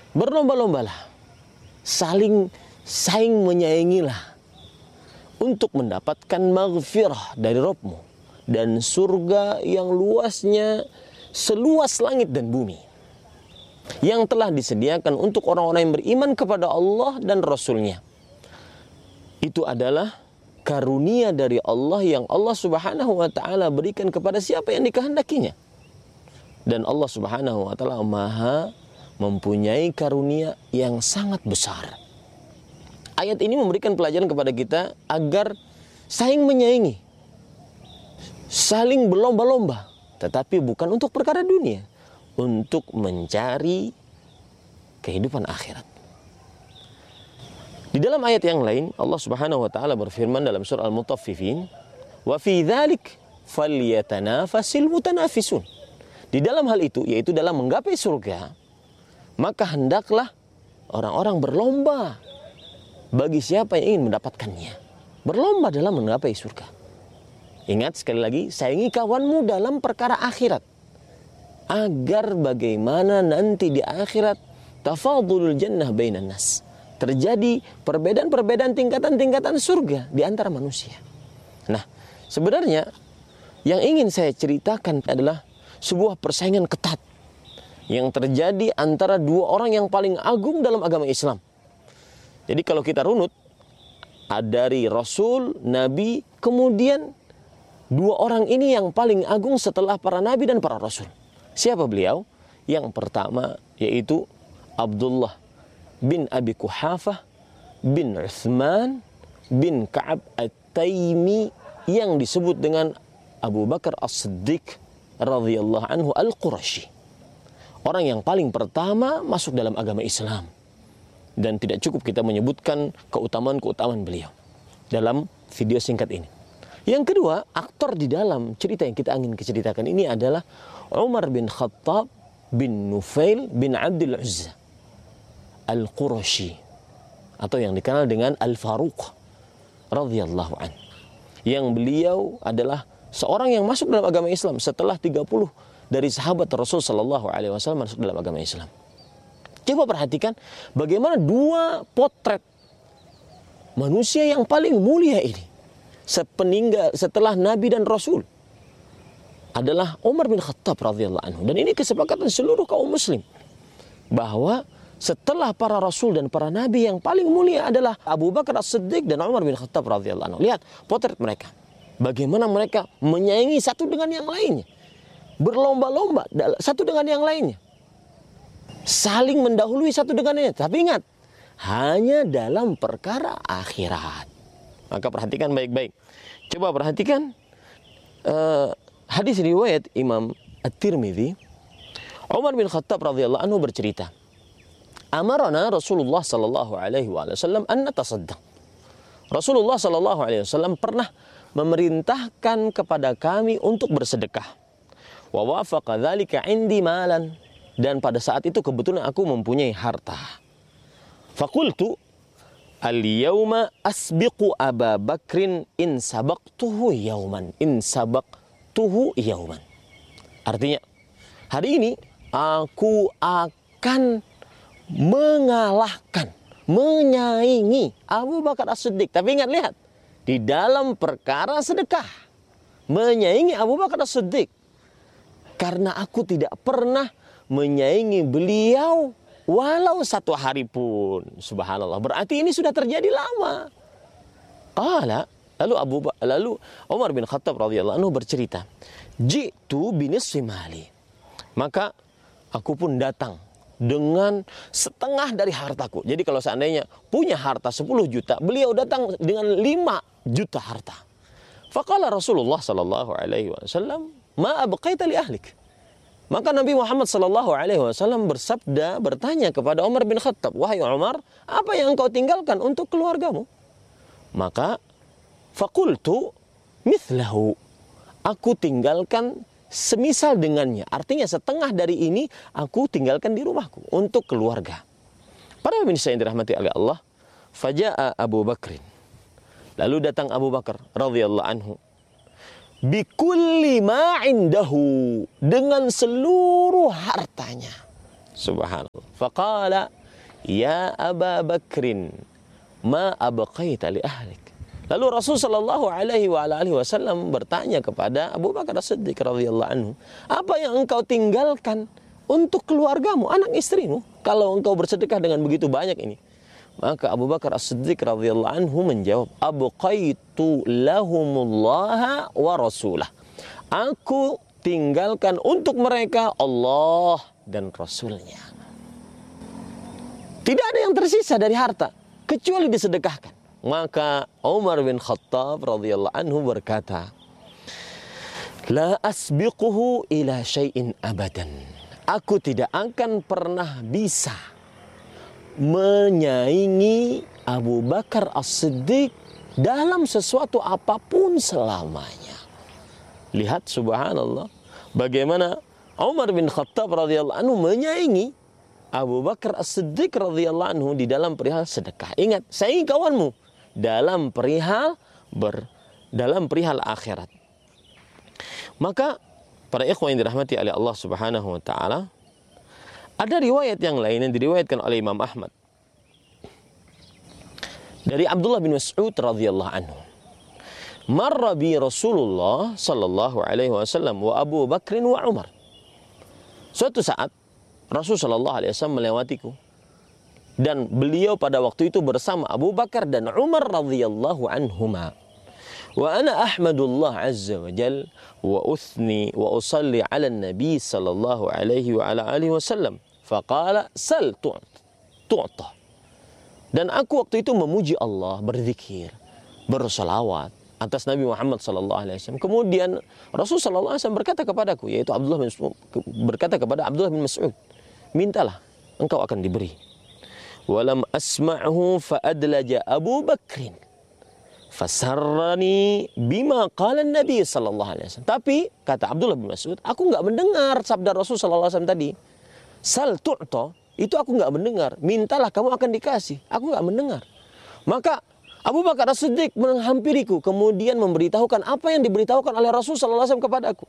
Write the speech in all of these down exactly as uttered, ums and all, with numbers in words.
berlomba-lombalah, saling saing menyayangilah untuk mendapatkan maghfirah dari Rabbmu dan surga yang luasnya seluas langit dan bumi, yang telah disediakan untuk orang-orang yang beriman kepada Allah dan Rasul-Nya. Itu adalah karunia dari Allah yang Allah Subhanahu wa ta'ala berikan kepada siapa yang dikehendakinya. Dan Allah Subhanahu wa ta'ala maha mempunyai karunia yang sangat besar. Ayat ini memberikan pelajaran kepada kita agar saling menyaingi, saling berlomba-lomba, tetapi bukan untuk perkara dunia, untuk mencari kehidupan akhirat. Di dalam ayat yang lain, Allah Subhanahu wa taala berfirman dalam surah Al-Mutaffifin, "Wa fi dzalik falyatanafasil mutanafisun." Di dalam hal itu, yaitu dalam menggapai surga, maka hendaklah orang-orang berlomba bagi siapa yang ingin mendapatkannya. Berlomba dalam menggapai surga. Ingat sekali lagi, sayangi kawanmu dalam perkara akhirat, agar bagaimana nanti di akhirat tafadulul jannah bainan nas, terjadi perbedaan-perbedaan tingkatan-tingkatan surga di antara manusia. Nah, sebenarnya yang ingin saya ceritakan adalah sebuah persaingan ketat yang terjadi antara dua orang yang paling agung dalam agama Islam. Jadi kalau kita runut, dari Rasul, Nabi, kemudian dua orang ini yang paling agung setelah para Nabi dan para Rasul. Siapa beliau? Yang pertama yaitu Abdullah bin Abi Quhafah bin Uthman bin Ka'ab At-Taimi, yang disebut dengan Abu Bakar As-Siddiq radhiyallahu anhu Al-Qurashi. Orang yang paling pertama masuk dalam agama Islam. Dan tidak cukup kita menyebutkan keutamaan-keutamaan beliau dalam video singkat ini. Yang kedua, aktor di dalam cerita yang kita ingin ceritakan ini adalah Umar bin Khattab bin Nufail bin Abdul Uzza Al-Qurashi, atau yang dikenal dengan Al-Faruq radhiyallahu an. Yang beliau adalah seorang yang masuk dalam agama Islam setelah tiga puluh dari sahabat Rasul sallallahu alaihi wasallam masuk dalam agama Islam. Coba perhatikan bagaimana dua potret manusia yang paling mulia ini sepeninggal setelah Nabi dan Rasul adalah Umar bin Khattab radhiyallahu anhu. Dan ini kesepakatan seluruh kaum muslim bahwa setelah para Rasul dan para Nabi yang paling mulia adalah Abu Bakar As-Siddiq dan Umar bin Khattab radhiyallahu anhu. Lihat potret mereka, bagaimana mereka menyaingi satu dengan yang lainnya, berlomba-lomba satu dengan yang lainnya, saling mendahului satu dengan yang lainnya. Tapi ingat, hanya dalam perkara akhirat. Maka perhatikan baik-baik. Coba perhatikan uh, hadis riwayat Imam At-Tirmidzi. Umar bin Khattab radhiyallahu anhu bercerita, amarana Rasulullah sallallahu alaihi wasallam an natasaddaq. Rasulullah sallallahu alaihi wasallam pernah memerintahkan kepada kami untuk bersedekah. Wa wafaqa dzalika indi malan, dan pada saat itu kebetulan aku mempunyai harta. Faqultu al-yawma asbiqu Aba Bakrin in sabaqtuhu yawman in sabaqtuhu yawman. Artinya, hari ini aku akan mengalahkan, menyaingi Abu Bakar As-Siddiq. Tapi ingat, lihat, di dalam perkara sedekah, menyaingi Abu Bakar As-Siddiq. Karena aku tidak pernah menyaingi beliau walau satu hari pun. Subhanallah. Berarti ini sudah terjadi lama. Qala, lalu Abu lalu Umar bin Khattab radhiyallahu anhu bercerita, jitu binisfi mali. Maka aku pun datang dengan setengah dari hartaku. Jadi kalau seandainya punya harta sepuluh juta, beliau datang dengan lima juta harta. Faqala Rasulullah sallallahu alaihi wasallam, ma abqaita li ahlik. Maka Nabi Muhammad sallallahu alaihi wasallam bersabda, bertanya kepada Umar bin Khattab, wahai Umar, apa yang engkau tinggalkan untuk keluargamu? Maka faqultu mithlahu, aku tinggalkan semisal dengannya. Artinya setengah dari ini aku tinggalkan di rumahku untuk keluarga. Para pemirsa yang dirahmati oleh Allah, faja'a Abu Bakrin. Lalu datang Abu Bakar radhiyallahu anhu, bikulli ma indahu, dengan seluruh hartanya. Subhanallah. Faqala, ya Aba Bakrin, ma abqaita li ahlik. Lalu Rasul sallallahu alaihi wa alihi wasallam bertanya kepada Abu Bakar As-Siddiq radhiyallahu anhu, apa yang engkau tinggalkan untuk keluargamu, anak istrimu, kalau engkau bersedekah dengan begitu banyak ini? Maka Abu Bakar As-Siddiq radhiyallahu anhu menjawab, abqaitu lahumullaha wa rasulah. Aku tinggalkan untuk mereka Allah dan Rasulnya. Tidak ada yang tersisa dari harta kecuali disedekahkan. Maka Umar bin Khattab radhiyallahu anhu berkata, la asbiquhu ila syai'in abadan. Aku tidak akan pernah bisa menyaingi Abu Bakar As-Siddiq dalam sesuatu apapun selamanya. Lihat subhanallah, bagaimana Umar bin Khattab radhiyallahu anhu menyaingi Abu Bakar As-Siddiq radhiyallahu anhu di dalam perihal sedekah. Ingat, saingi kawanmu dalam perihal ber dalam perihal akhirat. Maka para ikhwan yang dirahmati oleh Allah Subhanahu wa taala, ada riwayat yang lain yang diriwayatkan oleh Imam Ahmad dari Abdullah bin Mas'ud radhiyallahu anhu. Marra bi Rasulullah sallallahu alaihi wasallam wa Abu Bakr wa Umar. Suatu saat Rasul sallallahu alaihi wasallam melewatiku dan beliau pada waktu itu bersama Abu Bakar dan Umar radhiyallahu anhuma. Wa ana ahmadullah azza wa jal wa uthni wa usalli ala nabi sallallahu alaihi wa ala alihi wasallam. Faqala sal tu'ta. Dan aku waktu itu memuji Allah, berzikir, bersalawat atas Nabi Muhammad sallallahu alaihi wasallam. Kemudian Rasul sallallahu alaihi wasallam berkata kepadaku, yaitu Abdullah bin Mas'ud, berkata kepada Abdullah bin Mas'ud, mintalah, engkau akan diberi. Walam asma'hu fa'adlaja Abu Bakrin fasarrani bima qala Nabi sallallahu alaihi wasallam. Tapi kata Abdullah bin Mas'ud, aku enggak mendengar sabda Rasul sallallahu alaihi wasallam tadi. Sal tu'ta, itu aku enggak mendengar. Mintalah kamu akan dikasih. Aku enggak mendengar. Maka Abu Bakar As-Siddiq menghampiriku, kemudian memberitahukan apa yang diberitahukan oleh Rasul sallallahu alaihi wasallam kepadaku.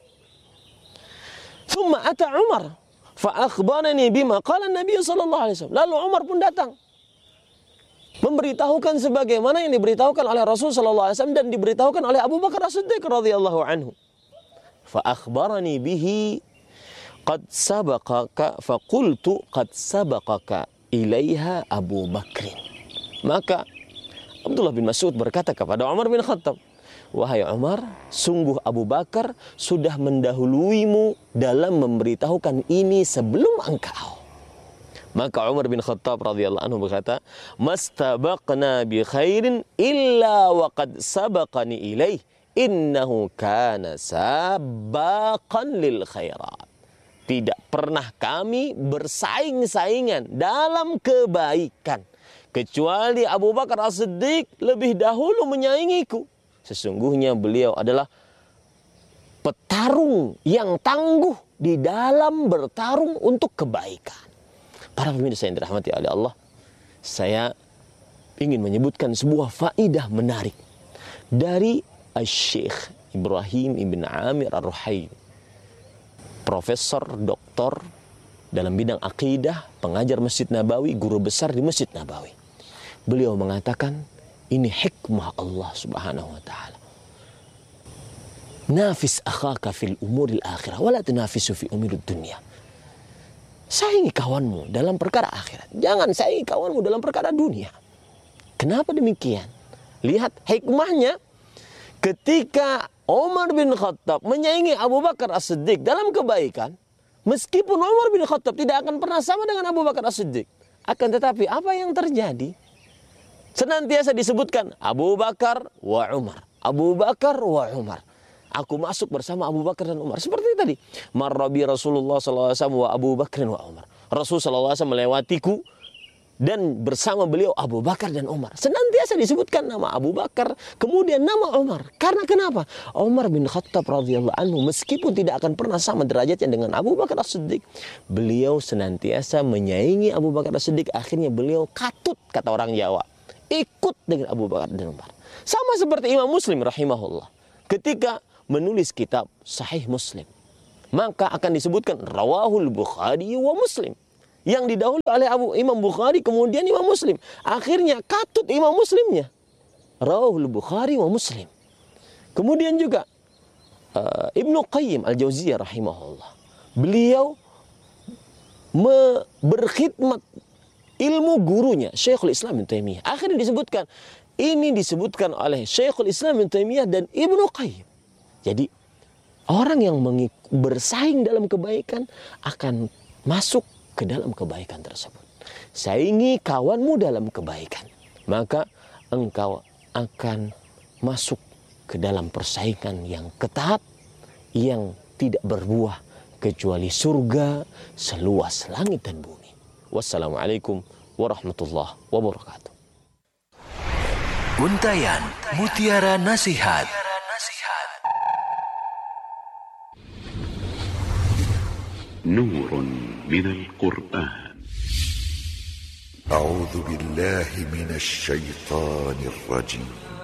Thumma ata Umar fa akhbarani bima qala Nabi sallallahu alaihi wasallam. Lalu Umar pun datang memberitahukan sebagaimana yang diberitahukan oleh Rasul sallallahu alaihi wasallam dan diberitahukan oleh Abu Bakar As-Siddiq radhiyallahu anhu. Fa akhbarani bihi qad sabaqaka fa qultu qad sabaqaka ilaiha Abu Bakrin. Maka Abdullah bin Mas'ud berkata kepada Umar bin Khattab, wahai Umar, sungguh Abu Bakar sudah mendahuluimu dalam memberitahukan ini sebelum engkau. Maka Umar bin Khattab radhiyallahu anhu berkata, mastabaqna bi khairin illa wa qad sabaqani ilaih innahu kana sabaqan lil khairat. Tidak pernah kami bersaing-saingan dalam kebaikan kecuali Abu Bakar As-Siddiq lebih dahulu menyaingiku. Sesungguhnya beliau adalah petarung yang tangguh di dalam bertarung untuk kebaikan. Para pemirsa yang dirahmati oleh Allah, saya ingin menyebutkan sebuah faidah menarik dari Syekh Ibrahim Ibn Amir Ar-Ruhaili, profesor doktor dalam bidang akidah, pengajar Masjid Nabawi, guru besar di Masjid Nabawi. Beliau mengatakan, ini hikmah Allah Subhanahu wa taala. Nafis akhaka fil umuril akhirah wala tunafisu fi umurid dunya. Saingi kawanmu dalam perkara akhirat, jangan saingi kawanmu dalam perkara dunia. Kenapa demikian? Lihat hikmahnya. Ketika Umar bin Khattab menyaingi Abu Bakar As-Siddiq dalam kebaikan, meskipun Umar bin Khattab tidak akan pernah sama dengan Abu Bakar As-Siddiq, akan tetapi apa yang terjadi? Senantiasa disebutkan Abu Bakar wa Umar, Abu Bakar wa Umar. Aku masuk bersama Abu Bakar dan Umar. Seperti tadi, marrabi Rasulullah sallallahu alaihi wasallam wa Abu Bakar wa Umar. Rasul sallallahu alaihi wasallam melewatiku dan bersama beliau Abu Bakar dan Umar. Senantiasa disebutkan nama Abu Bakar, kemudian nama Umar. Karena kenapa? Umar bin Khattab radhiyallahu anhu meskipun tidak akan pernah sama derajatnya dengan Abu Bakar As-Siddiq, beliau senantiasa menyaingi Abu Bakar As-Siddiq. Akhirnya beliau katut, kata orang Jawa, ikut dengan Abu Bakar dan Umar. Sama seperti Imam Muslim rahimahullah, ketika menulis kitab Sahih Muslim, maka akan disebutkan rawahul Bukhari wa Muslim. yang didahului oleh Abu Imam Bukhari, kemudian Imam Muslim. Akhirnya katut Imam Muslimnya. Rawahul Bukhari wa Muslim. Kemudian juga uh, Ibnu Qayyim Al-Jauziyah rahimahullah. Beliau me- berkhidmat ilmu gurunya Syekhul Islam Ibnu Taimiyah. Akhirnya disebutkan, ini disebutkan oleh Syekhul Islam Ibnu Taimiyah dan Ibnu Qayyim. Jadi orang yang mengik- bersaing dalam kebaikan akan masuk ke dalam kebaikan tersebut. Saingi kawanmu dalam kebaikan, maka engkau akan masuk ke dalam persaingan yang ketat, yang tidak berbuah kecuali surga seluas langit dan bumi. Wassalamualaikum warahmatullahi wabarakatuh. Untayan Mutiara Nasihat. نور من القرآن. أعوذ بالله من الشيطان الرجيم.